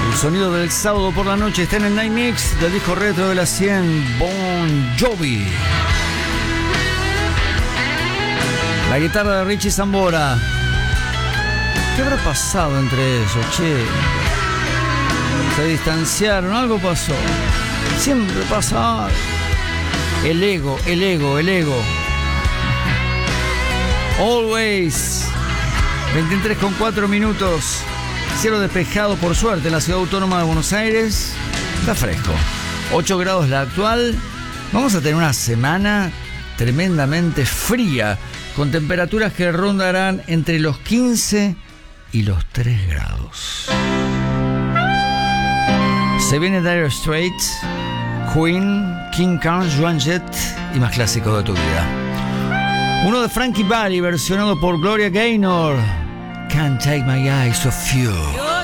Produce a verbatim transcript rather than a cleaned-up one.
El sonido del sábado por la noche está en el Night Mix del disco retro de la cien, Bon Jovi. La guitarra de Richie Sambora. ¿Qué habrá pasado entre ellos, che? Se distanciaron, algo pasó. Siempre pasa algo. El ego, el ego, el ego. Always. veintitrés con cuatro minutos. Cielo despejado por suerte en la ciudad autónoma de Buenos Aires. Está fresco. ocho grados la actual. Vamos a tener una semana tremendamente fría, con temperaturas que rondarán entre los quince y los tres grados. Se viene Dire Straits, Queen, King Carnes, Joan Jett y más clásicos de tu vida. Uno de Frankie Valli versionado por Gloria Gaynor. Can't Take My Eyes Off You.